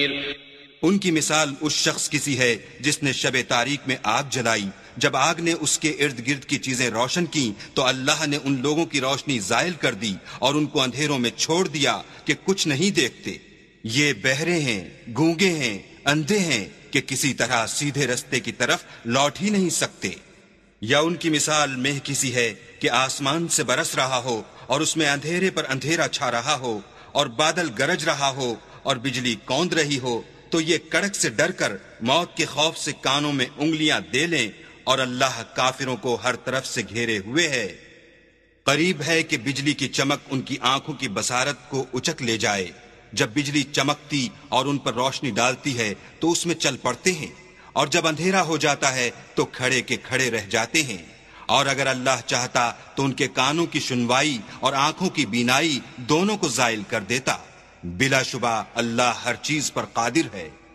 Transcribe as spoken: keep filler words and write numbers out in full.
ان کی مثال اس شخص کی سی ہے جس نے شب تاریک میں آگ جلائی، جب آگ نے اس کے ارد گرد کی چیزیں روشن کی تو اللہ نے ان لوگوں کی روشنی زائل کر دی اور ان کو اندھیروں میں چھوڑ دیا کہ کچھ نہیں دیکھتے۔ یہ بہرے ہیں، گونگے ہیں، اندھے ہیں کہ کسی طرح سیدھے رستے کی طرف لوٹ ہی نہیں سکتے۔ یا ان کی مثال مہ کی سی ہے کہ آسمان سے برس رہا ہو اور اس میں اندھیرے پر اندھیرا چھا رہا ہو اور بادل گرج رہا ہو اور بجلی کوند رہی ہو، تو یہ کڑک سے ڈر کر موت کے خوف سے کانوں میں انگلیاں دے لیں، اور اللہ کافروں کو ہر طرف سے گھیرے ہوئے ہے۔ قریب ہے کہ بجلی کی چمک ان کی آنکھوں کی بصارت کو اچک لے جائے۔ جب بجلی چمکتی اور ان پر روشنی ڈالتی ہے تو اس میں چل پڑتے ہیں، اور جب اندھیرا ہو جاتا ہے تو کھڑے کے کھڑے رہ جاتے ہیں۔ اور اگر اللہ چاہتا تو ان کے کانوں کی سنوائی اور آنکھوں کی بینائی دونوں کو زائل کر دیتا۔ بلا شبہ اللہ ہر چیز پر قادر ہے۔